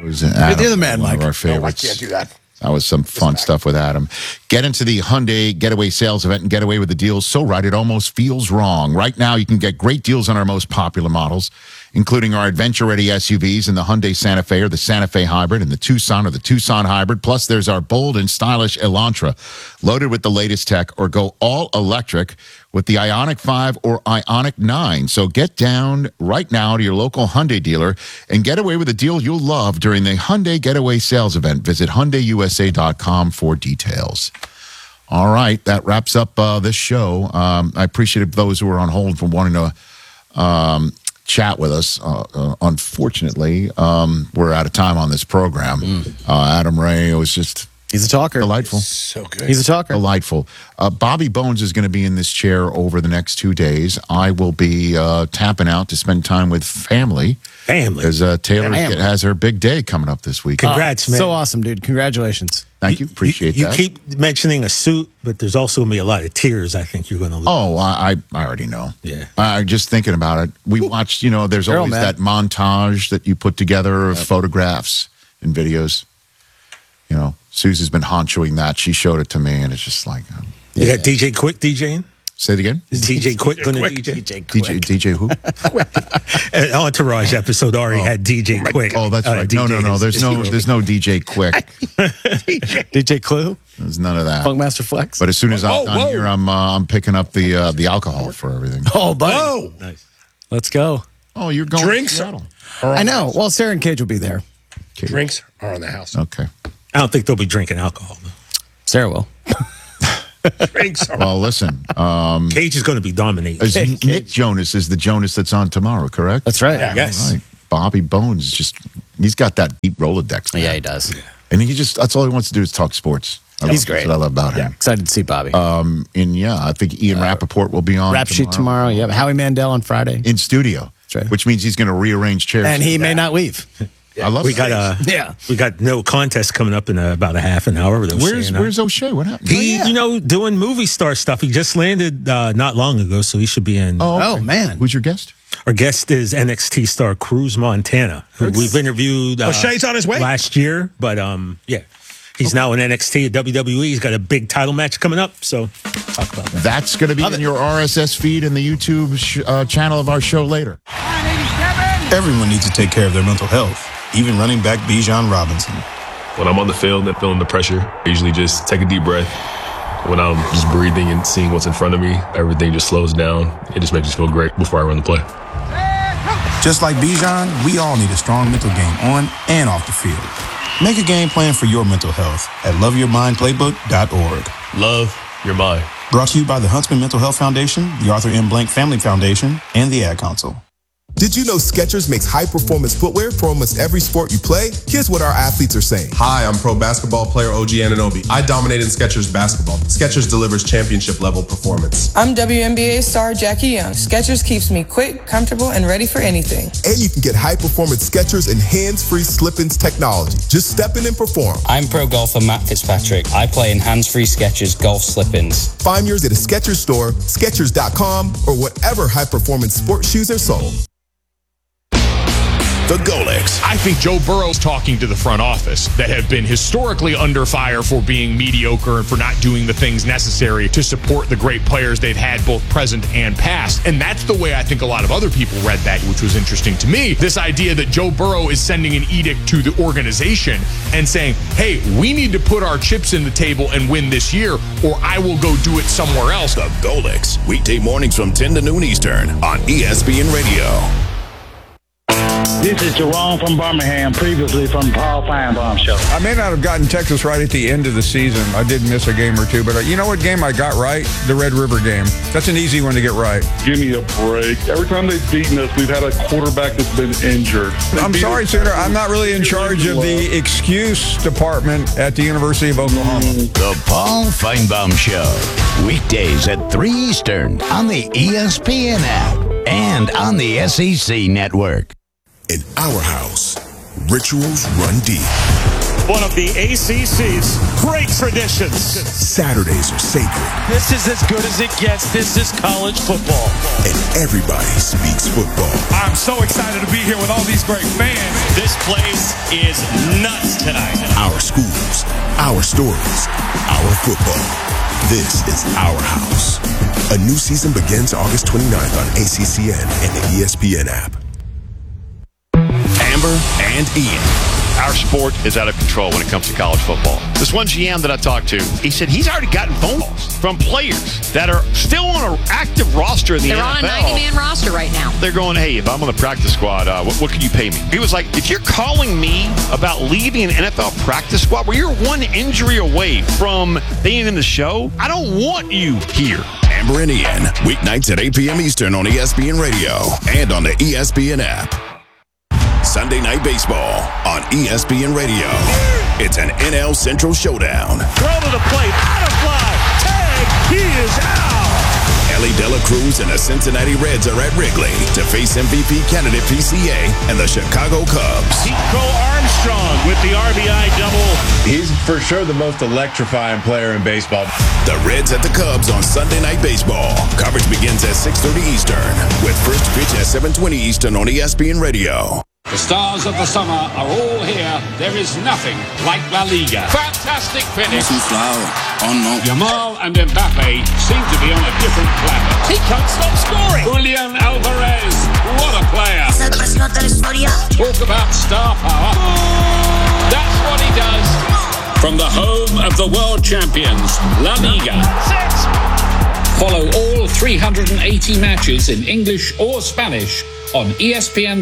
You're the man, Mike. One of our favorites. No, I can't do that. That was some fun stuff with Adam. Get into the Hyundai Getaway Sales Event and get away with the deals so right it almost feels wrong. Right now, you can get great deals on our most popular models, including our adventure-ready SUVs and the Hyundai Santa Fe or the Santa Fe Hybrid and the Tucson or the Tucson Hybrid. Plus, there's our bold and stylish Elantra, loaded with the latest tech, or go all-electric with the Ioniq 5 or Ioniq 9. So get down right now to your local Hyundai dealer and get away with a deal you'll love during the Hyundai Getaway Sales Event. Visit HyundaiUSA.com for details. All right, that wraps up this show. I appreciate those who are on hold for wanting to chat with us. Unfortunately, we're out of time on this program. Adam Ray was just... He's a talker. Delightful. So good. He's a talker. Delightful. Bobby Bones is going to be in this chair over the next 2 days. I will be tapping out to spend time with family. Because Taylor has her big day coming up this week. Congrats, man. So awesome, dude. Congratulations. Thank you. Appreciate you that. You keep mentioning a suit, but there's also going to be a lot of tears I think you're going to lose. Oh, I already know. Yeah. Just thinking about it. We watched, there's always that montage that you put together of photographs and videos. Susie's been honchoing that. She showed it to me, and it's just like... You got DJ Quick DJing? Say it again? Is DJ Quick going to DJ? DJ who? An Entourage episode already had DJ Quick. Oh, that's right. No. There's no DJ Quick. DJ Clue? There's none of that. Funkmaster Flex? But as soon as I'm done here, I'm picking up the alcohol for everything. Oh, buddy. Oh, Nice. Let's go. Oh, you're going Drinks to Seattle. I know. Well, Sarah and Cage will be there. Okay. Drinks are on the house. Okay. I don't think they'll be drinking alcohol, though. Sarah will. Drinks are Well, listen. Cage is going to be dominating. Nick Jonas is the Jonas that's on tomorrow, correct? That's right. Yes. Right. Bobby Bones he's got that deep Rolodex. Man. Yeah, he does. And that's all he wants to do is talk sports. He's great. That's what I love about him. Excited to see Bobby. And I think Ian Rappaport will be on Rap sheet tomorrow. Yeah. Howie Mandel on Friday. in studio. That's right. Which means he's going to rearrange chairs. And he may not leave. I love We that. got no contest coming up in about a half an hour. Where's O'Shea? What happened? He, doing movie star stuff. He just landed not long ago, so he should be in. Oh, man. Who's your guest? Our guest is NXT star Cruz Montana, who we've interviewed. O'Shea's on his way last year, but he's now in NXT at WWE. He's got a big title match coming up, so talk about that. That's going to be in your RSS feed and the YouTube channel of our show later. Everyone needs to take care of their mental health, even running back Bijan Robinson. When I'm on the field and feeling the pressure, I usually just take a deep breath. When I'm just breathing and seeing what's in front of me, everything just slows down. It just makes me feel great before I run the play. Just like Bijan, we all need a strong mental game on and off the field. Make a game plan for your mental health at loveyourmindplaybook.org. Love your mind. Brought to you by the Huntsman Mental Health Foundation, the Arthur M. Blank Family Foundation, and the Ad Council. Did you know Skechers makes high-performance footwear for almost every sport you play? Here's what our athletes are saying. Hi, I'm pro basketball player OG Anunoby. I dominate in Skechers basketball. Skechers delivers championship-level performance. I'm WNBA star Jackie Young. Skechers keeps me quick, comfortable, and ready for anything. And you can get high-performance Skechers and hands-free slip-ins technology. Just step in and perform. I'm pro golfer Matt Fitzpatrick. I play in hands-free Skechers golf slip-ins. Find yours at a Skechers store, Skechers.com, or whatever high-performance sports shoes are sold. The Golics. I think Joe Burrow's talking to the front office that have been historically under fire for being mediocre and for not doing the things necessary to support the great players they've had both present and past. And that's the way I think a lot of other people read that, which was interesting to me. This idea that Joe Burrow is sending an edict to the organization and saying, hey, we need to put our chips in the table and win this year, or I will go do it somewhere else. The Golics, weekday mornings from 10 to noon Eastern on ESPN Radio. This is Jerome from Birmingham, previously from Paul Feinbaum Show. I may not have gotten Texas right at the end of the season. I did miss a game or two, but you know what game I got right? The Red River game. That's an easy one to get right. Give me a break. Every time they've beaten us, we've had a quarterback that's been injured. I'm sorry, Senator. I'm not really in charge of the excuse department at the University of Oklahoma. The Paul Feinbaum Show. Weekdays at 3 Eastern on the ESPN app and on the SEC Network. In our house, rituals run deep. One of the ACC's great traditions. Saturdays are sacred. This is as good as it gets. This is college football. And everybody speaks football. I'm so excited to be here with all these great fans. This place is nuts tonight. Our schools, our stories, our football. This is our house. A new season begins August 29th on ACCN and the ESPN app. Amber and Ian. Our sport is out of control when it comes to college football. This one GM that I talked to, he said he's already gotten phone calls from players that are still on an active roster in the NFL. They're on a 90-man roster right now. They're going, hey, if I'm on the practice squad, what can you pay me? He was like, if you're calling me about leaving an NFL practice squad where you're one injury away from being in the show, I don't want you here. Amber and Ian, weeknights at 8 p.m. Eastern on ESPN Radio and on the ESPN app. Sunday Night Baseball on ESPN Radio. It's an NL Central showdown. Throw to the plate, out of fly, tag, he is out. Ellie De La Cruz and the Cincinnati Reds are at Wrigley to face MVP candidate PCA and the Chicago Cubs. Nico Armstrong with the RBI double. He's for sure the most electrifying player in baseball. The Reds at the Cubs on Sunday Night Baseball. Coverage begins at 6:30 Eastern with first pitch at 7:20 Eastern on ESPN Radio. The stars of the summer are all here. There is nothing like La Liga. Fantastic finish. Yamal and Mbappe seem to be on a different planet. He can't stop scoring. Julian Alvarez, what a player. Talk about star power. That's what he does. From the home of the world champions, La Liga. Follow all 380 matches in English or Spanish on ESPN+.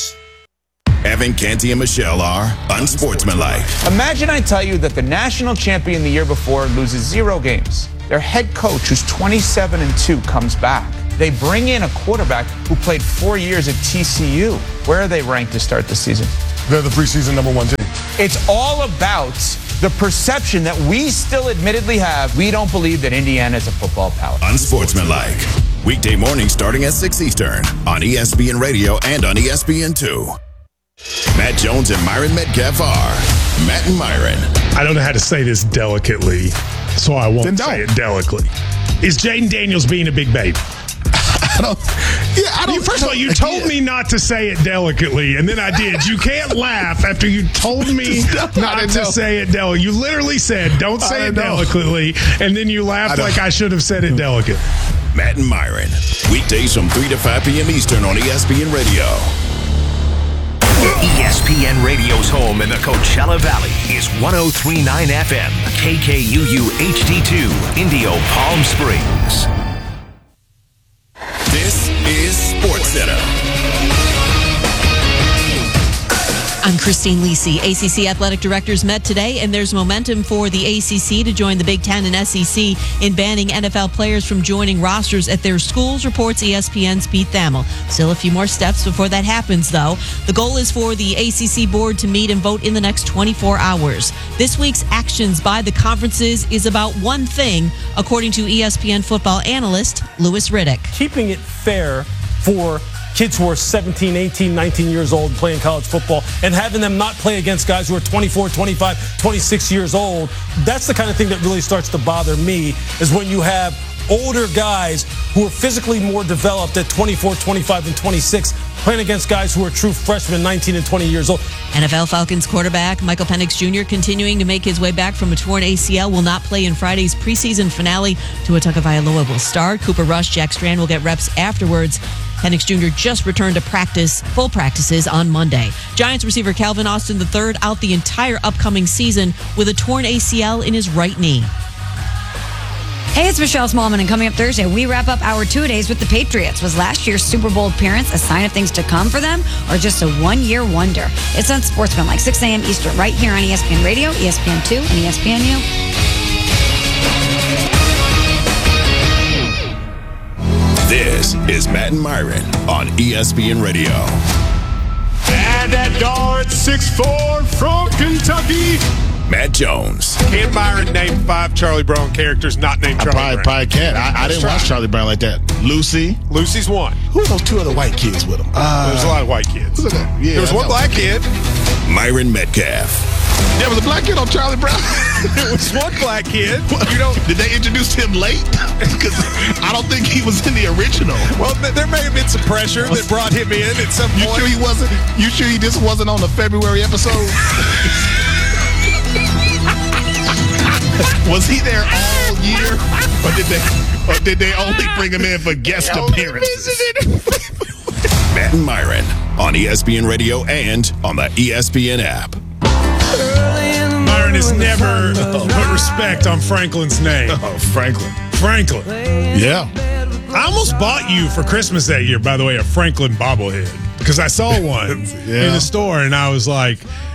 Evan Canty and Michelle are unsportsmanlike. Imagine I tell you that the national champion the year before loses 0 games. Their head coach, who's 27-2, comes back. They bring in a quarterback who played 4 years at TCU. Where are they ranked to start the season? They're the preseason #1 team. It's all about the perception that we still admittedly have. We don't believe that Indiana is a football power. Unsportsmanlike. Weekday mornings starting at 6 Eastern on ESPN Radio and on ESPN2. Matt Jones and Myron Metcalf are Matt and Myron. I don't know how to say this delicately, so I won't say it delicately. Is Jaden Daniels being a big baby? First of all, you told me not to say it delicately, and then I did. You can't laugh after you told me not to say it delicately. You literally said, don't say it delicately, and then you laughed like I should have said it delicate. Matt and Myron. Weekdays from 3 to 5 p.m. Eastern on ESPN Radio. ESPN Radio's home in the Coachella Valley is 103.9 FM, KKUU HD2, Indio, Palm Springs. This is SportsCenter. I'm Christine Lisi. ACC athletic directors met today, and there's momentum for the ACC to join the Big Ten and SEC in banning NFL players from joining rosters at their schools, reports ESPN's Pete Thamel. Still a few more steps before that happens, though. The goal is for the ACC board to meet and vote in the next 24 hours. This week's actions by the conferences is about one thing, according to ESPN football analyst Louis Riddick. Keeping it fair for kids who are 17, 18, 19 years old playing college football and having them not play against guys who are 24, 25, 26 years old. That's the kind of thing that really starts to bother me, is when you have older guys who are physically more developed at 24, 25, and 26 playing against guys who are true freshmen, 19 and 20 years old. NFL Falcons quarterback Michael Penix Jr. continuing to make his way back from a torn ACL will not play in Friday's preseason finale. Tua Tagovailoa will start. Cooper Rush, Jack Strand will get reps afterwards. Penix Jr. just returned to full practices on Monday. Giants receiver Calvin Austin III out the entire upcoming season with a torn ACL in his right knee. Hey, it's Michelle Smallman, and coming up Thursday, we wrap up our 2 days with the Patriots. Was last year's Super Bowl appearance a sign of things to come for them, or just a one-year wonder? It's on Sportsman, like 6 a.m. Eastern, right here on ESPN Radio, ESPN2, and ESPNU. This is Matt and Myron on ESPN Radio. And at guard 6'4" from Kentucky, Matt Jones. Can Myron name 5 Charlie Brown characters not named Charlie Brown? Probably can't. I didn't watch Charlie Brown like that. Lucy. Lucy's one. Who are those 2 other white kids with him? There's a lot of white kids. Yeah, there was one black kid. Myron Metcalf. There was a black kid on Charlie Brown. There was one black kid. Did they introduce him late? Because I don't think he was in the original. Well, there may have been some pressure that brought him in at some point. You sure he wasn't? You sure he just wasn't on the February episode? Was he there all year, or did they only bring him in for guest appearances? Matt and Myron on ESPN Radio and on the ESPN app. Myron has never put respect on Franklin's name. Oh, Franklin. Yeah. I almost bought you for Christmas that year, by the way, a Franklin bobblehead. Because I saw one in the store, and I was like,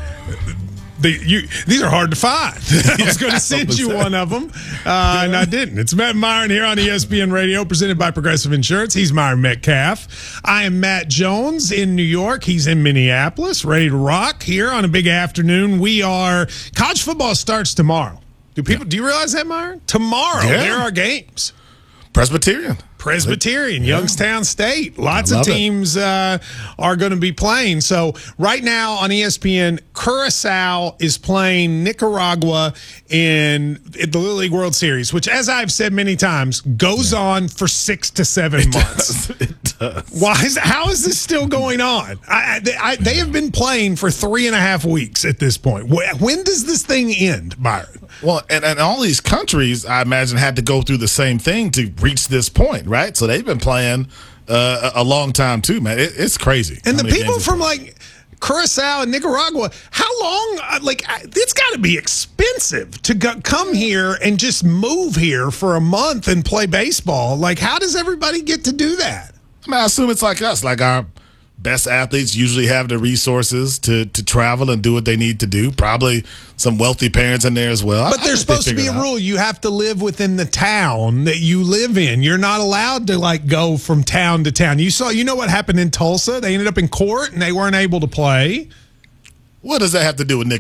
these are hard to find. I was going to send you one of them, and I didn't. It's Matt and Myron here on ESPN Radio, presented by Progressive Insurance. He's Myron Metcalf. I am Matt Jones in New York. He's in Minneapolis, ready to rock here on a big afternoon. College football starts tomorrow. Do you realize that, Myron? Tomorrow, there are games. Presbyterian, Youngstown State. Lots of teams are going to be playing. So right now on ESPN, Curacao is playing Nicaragua in the Little League World Series, which, as I've said many times, goes on for 6 to 7 months. It does. How is this still going on? They have been playing for 3.5 weeks at this point. When does this thing end, Byron? Well, and all these countries, I imagine, had to go through the same thing to reach this point, right? So they've been playing a long time too, man. It's crazy. And the people from Curacao and Nicaragua, how long? It's got to be expensive to come here and just move here for a month and play baseball. How does everybody get to do that? I mean, I assume it's like us. Our best athletes usually have the resources to travel and do what they need to do. Probably some wealthy parents in there as well. But there's supposed to be a rule. You have to live within the town that you live in. You're not allowed to go from town to town. You know what happened in Tulsa? They ended up in court and they weren't able to play. What does that have to do with Nick